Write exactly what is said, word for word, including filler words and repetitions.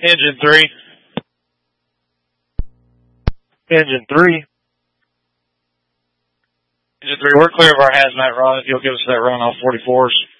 Engine three. Engine three. Engine three, we're clear of our hazmat run. If you'll give us that run off forty-fours.